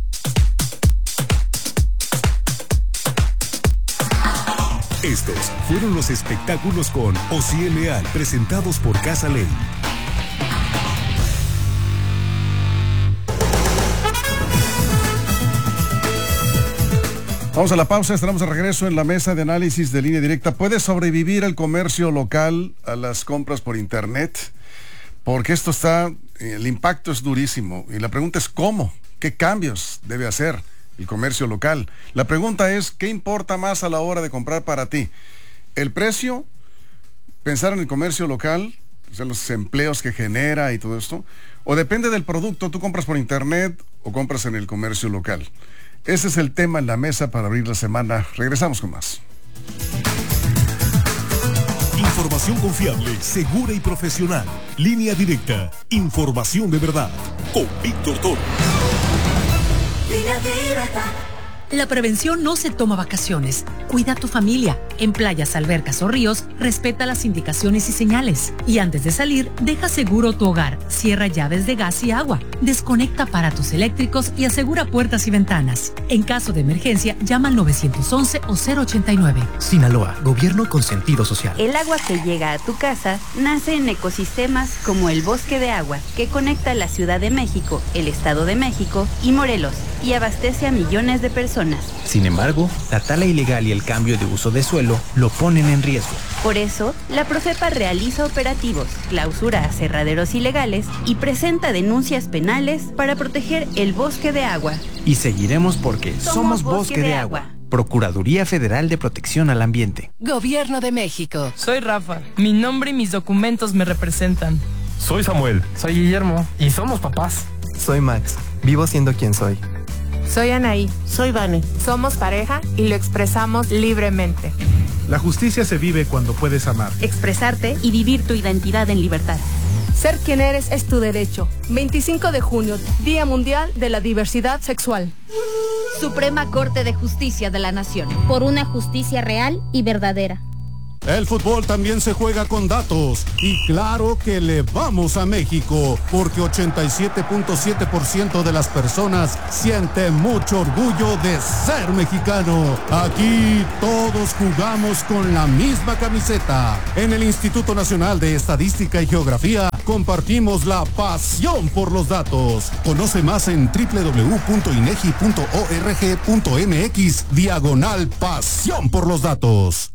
Estos fueron los espectáculos con Ociel Leal, presentados por Casa Ley. Vamos a la pausa, estaremos de regreso en la mesa de análisis de Línea Directa. ¿Puede sobrevivir el comercio local a las compras por internet? Porque esto está, el impacto es durísimo. Y la pregunta es ¿cómo? ¿Qué cambios debe hacer el comercio local? La pregunta es, ¿qué importa más a la hora de comprar para ti? el precio, pensar en el comercio local, o sea, los empleos que genera y todo esto, o depende del producto, tú compras por internet o compras en el comercio local. Ese es el tema en la mesa para abrir la semana. Regresamos con más. Información confiable, segura y profesional. Línea Directa. Información de verdad. Con Víctor Toro. Línea Directa. La prevención no se toma vacaciones. Cuida a tu familia. En playas, albercas o ríos, respeta las indicaciones y señales. Y antes de salir, deja seguro tu hogar. Cierra llaves de gas y agua. Desconecta aparatos eléctricos y asegura puertas y ventanas. En caso de emergencia, llama al nueve once o cero ochenta y nueve. Sinaloa, gobierno con sentido social. El agua que llega a tu casa nace en ecosistemas como el Bosque de Agua, que conecta la Ciudad de México, el Estado de México y Morelos, y abastece a millones de personas. Sin embargo, la tala ilegal y el cambio de uso de suelo lo ponen en riesgo. Por eso, la Profepa realiza operativos, clausura aserraderos ilegales y presenta denuncias penales para proteger el bosque de agua. Y seguiremos porque somos, somos Bosque, bosque de, de agua. agua. Procuraduría Federal de Protección al Ambiente. Gobierno de México. Soy Rafa. Mi nombre y mis documentos me representan. Soy Samuel. Soy Guillermo. Y somos papás. Soy Max. Vivo siendo quien soy. Soy Anaí. Soy Vane. Somos pareja y lo expresamos libremente. La justicia se vive cuando puedes amar, expresarte y vivir tu identidad en libertad. Ser quien eres es tu derecho. veinticinco de junio, Día Mundial de la Diversidad Sexual. Suprema Corte de Justicia de la Nación. Por una justicia real y verdadera. El fútbol también se juega con datos y claro que le vamos a México porque ochenta y siete punto siete por ciento de las personas siente mucho orgullo de ser mexicano. Aquí todos jugamos con la misma camiseta. En el Instituto Nacional de Estadística y Geografía compartimos la pasión por los datos. Conoce más en doble u doble u doble u punto inegi punto org punto mx diagonal pasión por los datos.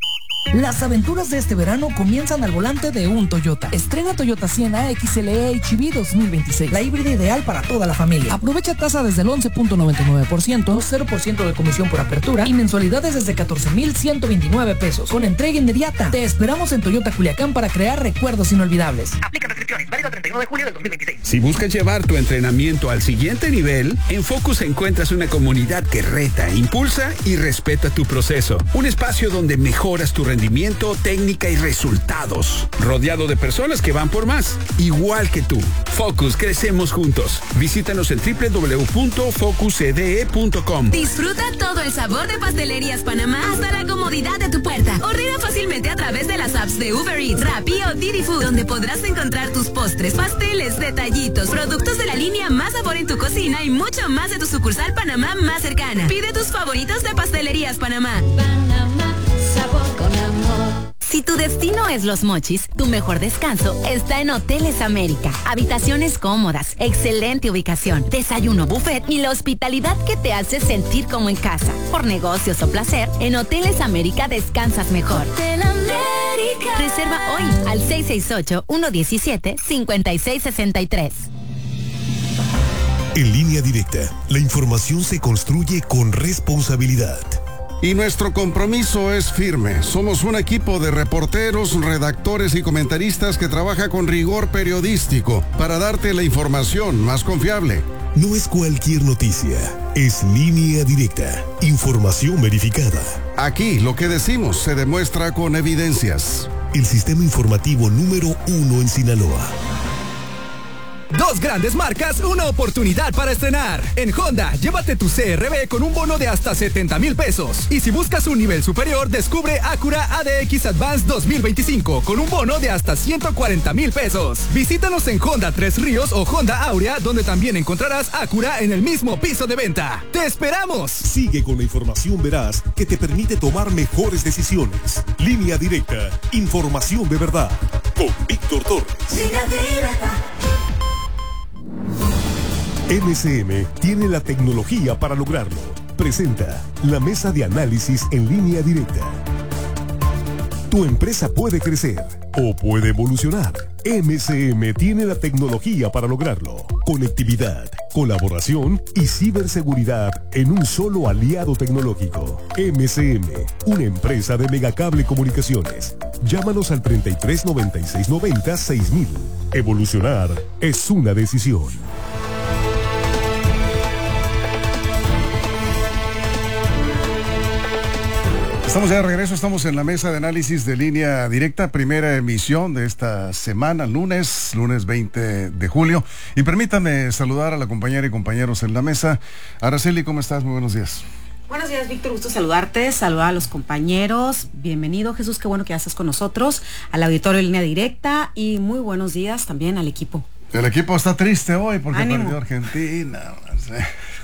Las aventuras de este verano comienzan al volante de un Toyota. Estrena Toyota Sienna X L E H V dos mil veintiséis, la híbrida ideal para toda la familia. Aprovecha tasa desde el once punto noventa y nueve por ciento, cero por ciento de comisión por apertura y mensualidades desde catorce mil ciento veintinueve pesos, con entrega inmediata. Te esperamos en Toyota Culiacán para crear recuerdos inolvidables. Aplica restricciones, válido treinta y uno de julio del dos mil veintiséis. Si buscas llevar tu entrenamiento al siguiente nivel, en Focus encuentras una comunidad que reta, impulsa y respeta tu proceso. Un espacio donde mejoras tu rendimiento, técnica y resultados. Rodeado de personas que van por más, igual que tú. Focus, crecemos juntos. Visítanos en doble u doble u doble u punto focus c d e punto com. Disfruta todo el sabor de Pastelerías Panamá hasta la comodidad de tu puerta. Ordena fácilmente a través de las apps de Uber Eats, Rappi o Didi Food, donde podrás encontrar tus postres, pasteles, detallitos, productos de la línea Más Sabor en tu cocina y mucho más de tu sucursal Panamá más cercana. Pide tus favoritos de Pastelerías Panamá. Panamá, sabor con amor. Si tu destino es Los Mochis, tu mejor descanso está en Hoteles América. Habitaciones cómodas, excelente ubicación, desayuno buffet y la hospitalidad que te hace sentir como en casa. Por negocios o placer, en Hoteles América descansas mejor. Hotel América. Reserva hoy al seis seis ocho, uno uno siete, cinco seis seis tres. En Línea Directa, la información se construye con responsabilidad. Y nuestro compromiso es firme. Somos un equipo de reporteros, redactores y comentaristas que trabaja con rigor periodístico para darte la información más confiable. No es cualquier noticia, es Línea Directa, información verificada. Aquí lo que decimos se demuestra con evidencias. El sistema informativo número uno en Sinaloa. Dos grandes marcas, una oportunidad para estrenar. En Honda, llévate tu C R V con un bono de hasta setenta mil pesos. Y si buscas un nivel superior, descubre Acura A D X Advance dos mil veinticinco con un bono de hasta ciento cuarenta mil pesos. Visítanos en Honda Tres Ríos o Honda Aurea, donde también encontrarás Acura en el mismo piso de venta. ¡Te esperamos! Sigue con la información veraz que te permite tomar mejores decisiones. Línea Directa, información de verdad. Con Víctor Torres. Línea Directa. M S M tiene la tecnología para lograrlo. Presenta la mesa de análisis en Línea Directa. Tu empresa puede crecer o puede evolucionar. M S M tiene la tecnología para lograrlo. Conectividad, colaboración y ciberseguridad en un solo aliado tecnológico. M C M, una empresa de Megacable Comunicaciones. Llámanos al treinta y tres noventa y seis noventa seis mil. Evolucionar es una decisión. Estamos ya de regreso, estamos en la mesa de análisis de Línea Directa, primera emisión de esta semana, lunes, lunes veinte de julio. Y permítame saludar a la compañera y compañeros en la mesa. Araceli, ¿cómo estás? Muy buenos días. Buenos días, Víctor, gusto saludarte, saludar a los compañeros. Bienvenido, Jesús, qué bueno que ya estás con nosotros, al auditorio de Línea Directa, y muy buenos días también al equipo. El equipo está triste hoy porque Ánimo. perdió Argentina. No sé.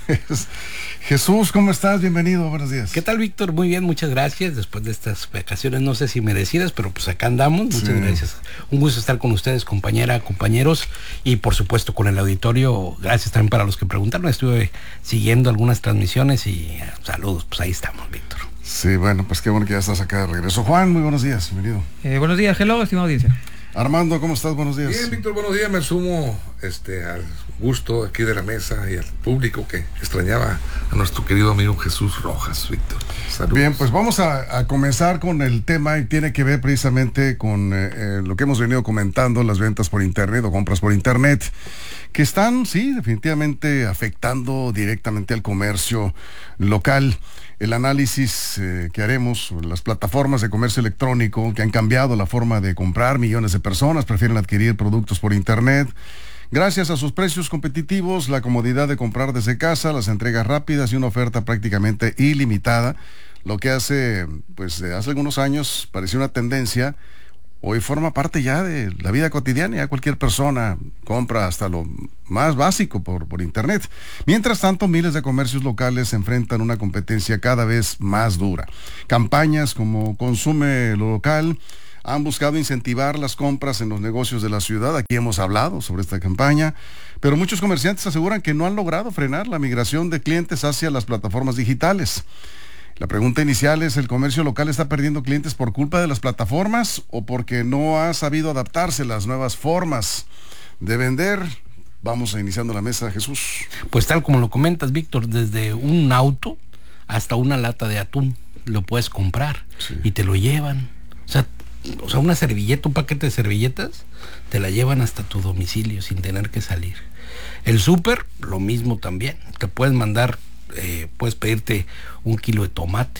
Jesús, ¿cómo estás? Bienvenido, buenos días. ¿Qué tal, Víctor? Muy bien, muchas gracias. Después de estas vacaciones, no sé si merecidas, pero pues acá andamos. Muchas sí. gracias. Un gusto estar con ustedes, compañera, compañeros, y por supuesto con el auditorio. Gracias también para los que preguntaron. Estuve siguiendo algunas transmisiones y eh, saludos. Pues ahí estamos, Víctor. Sí, bueno, pues qué bueno que ya estás acá de regreso. Juan, muy buenos días, bienvenido. Eh, buenos días, hello, estimada audiencia. Armando, ¿cómo estás? Buenos días. Bien, Víctor, buenos días. Me sumo este, al gusto aquí de la mesa y al público que extrañaba a nuestro querido amigo Jesús Rojas, Víctor. Saludos. Bien, pues vamos a, a comenzar con el tema y tiene que ver precisamente con eh, eh, lo que hemos venido comentando, las ventas por internet o compras por internet, que están, sí, definitivamente afectando directamente al comercio local. El análisis eh, que haremos sobre las plataformas de comercio electrónico que han cambiado la forma de comprar. Millones de personas prefieren adquirir productos por internet gracias a sus precios competitivos, la comodidad de comprar desde casa, las entregas rápidas y una oferta prácticamente ilimitada. Lo que hace, pues hace algunos años parecía una tendencia, hoy forma parte ya de la vida cotidiana. Ya cualquier persona compra hasta lo más básico por, por internet. Mientras tanto, miles de comercios locales se enfrentan a una competencia cada vez más dura. Campañas como Consume lo Local han buscado incentivar las compras en los negocios de la ciudad. Aquí hemos hablado sobre esta campaña, pero muchos comerciantes aseguran que no han logrado frenar la migración de clientes hacia las plataformas digitales. La pregunta inicial es, ¿el comercio local está perdiendo clientes por culpa de las plataformas o porque no ha sabido adaptarse a las nuevas formas de vender? Vamos a iniciando la mesa, Jesús. Pues tal como lo comentas, Víctor, desde un auto hasta una lata de atún lo puedes comprar, sí, y te lo llevan. O sea, o sea, una servilleta, un paquete de servilletas, te la llevan hasta tu domicilio sin tener que salir. El súper, lo mismo también. Te puedes mandar, eh, puedes pedirte un kilo de tomate,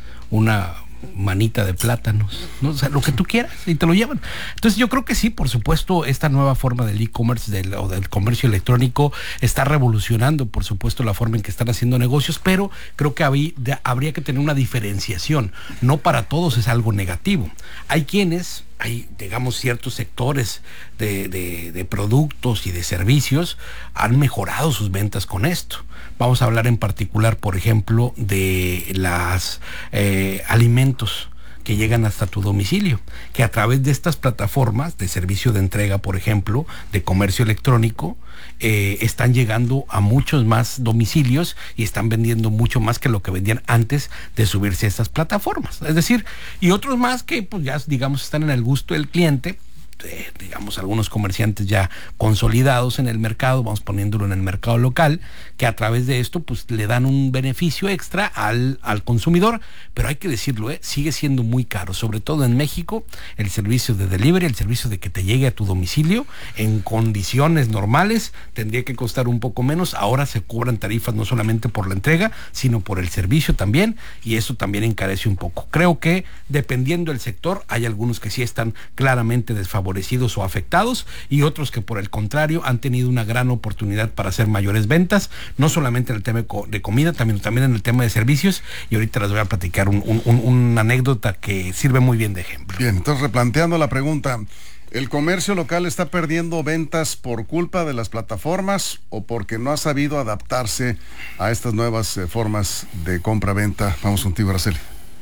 una manita de plátanos, ¿no? O sea, lo que tú quieras y te lo llevan. Entonces yo creo que sí, por supuesto, esta nueva forma del e-commerce del, o del comercio electrónico está revolucionando, por supuesto, la forma en que están haciendo negocios, pero creo que habría, habría que tener una diferenciación. No para todos es algo negativo. Hay quienes, hay, digamos, ciertos sectores de, de, de productos y de servicios han mejorado sus ventas con esto. Vamos a hablar en particular, por ejemplo, de las eh, alimentos que llegan hasta tu domicilio, que a través de estas plataformas de servicio de entrega, por ejemplo, de comercio electrónico, eh, están llegando a muchos más domicilios y están vendiendo mucho más que lo que vendían antes de subirse a estas plataformas. Es decir, y otros más que pues ya, digamos, están en el gusto del cliente. Eh, digamos, algunos comerciantes ya consolidados en el mercado, vamos poniéndolo en el mercado local, que a través de esto pues le dan un beneficio extra al, al consumidor, pero hay que decirlo, eh, sigue siendo muy caro, sobre todo en México. El servicio de delivery, el servicio de que te llegue a tu domicilio en condiciones normales tendría que costar un poco menos. Ahora se cobran tarifas no solamente por la entrega, sino por el servicio también, y eso también encarece un poco. Creo que dependiendo del sector, hay algunos que sí están claramente desfavorecidos o afectados, y otros que por el contrario han tenido una gran oportunidad para hacer mayores ventas, no solamente en el tema de comida, también, también en el tema de servicios, y ahorita les voy a platicar un, un, un, una anécdota que sirve muy bien de ejemplo. Bien, entonces replanteando la pregunta, ¿el comercio local está perdiendo ventas por culpa de las plataformas o porque no ha sabido adaptarse a estas nuevas eh, formas de compra-venta? Vamos contigo, Araceli.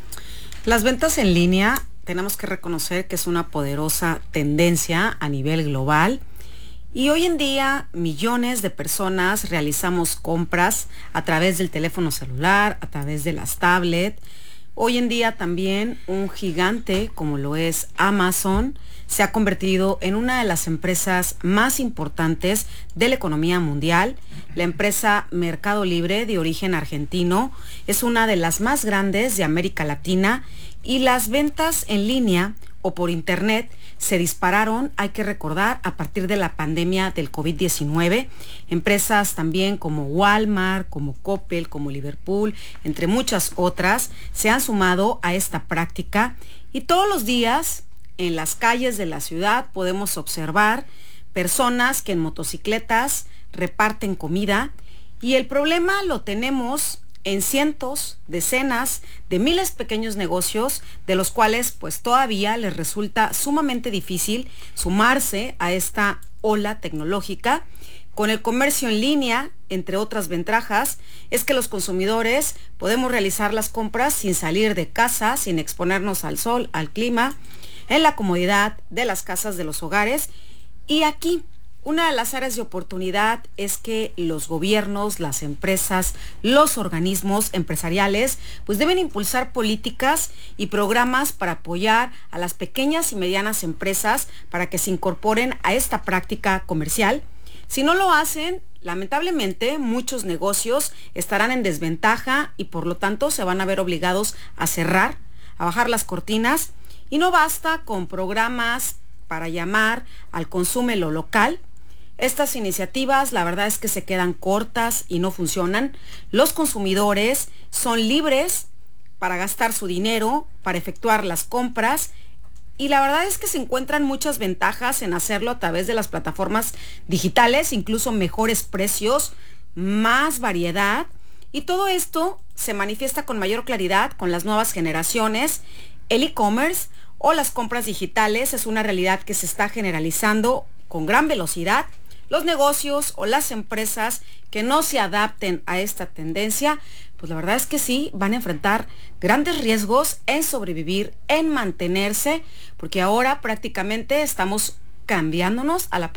Las ventas en línea, tenemos que reconocer que es una poderosa tendencia a nivel global, y hoy en día millones de personas realizamos compras a través del teléfono celular, a través de las tablets, Hoy en día también un gigante como lo es Amazon se ha convertido en una de las empresas más importantes de la economía mundial. La empresa Mercado Libre, de origen argentino, es una de las más grandes de América Latina y las ventas en línea o por internet se dispararon, hay que recordar, a partir de la pandemia del COVID diecinueve. Empresas también como Walmart, como Coppel, como Liverpool, entre muchas otras, se han sumado a esta práctica y todos los días en las calles de la ciudad podemos observar personas que en motocicletas reparten comida y el problema lo tenemos en cientos, decenas de miles de pequeños negocios de los cuales pues todavía les resulta sumamente difícil sumarse a esta ola tecnológica. Con el comercio en línea, entre otras ventajas, es que los consumidores podemos realizar las compras sin salir de casa, sin exponernos al sol, al clima, en la comodidad de las casas de los hogares. Y aquí, una de las áreas de oportunidad es que los gobiernos, las empresas, los organismos empresariales, pues deben impulsar políticas y programas para apoyar a las pequeñas y medianas empresas para que se incorporen a esta práctica comercial. Si no lo hacen, lamentablemente muchos negocios estarán en desventaja y por lo tanto se van a ver obligados a cerrar, a bajar las cortinas. Y no basta con programas para llamar al consumo lo local. Estas iniciativas, la verdad es que se quedan cortas y no funcionan. Los consumidores son libres para gastar su dinero, para efectuar las compras. Y la verdad es que se encuentran muchas ventajas en hacerlo a través de las plataformas digitales, incluso mejores precios, más variedad. Y todo esto se manifiesta con mayor claridad con las nuevas generaciones. El e-commerce o las compras digitales es una realidad que se está generalizando con gran velocidad. Los negocios o las empresas que no se adapten a esta tendencia, pues la verdad es que sí, van a enfrentar grandes riesgos en sobrevivir, en mantenerse, porque ahora prácticamente estamos cambiándonos a la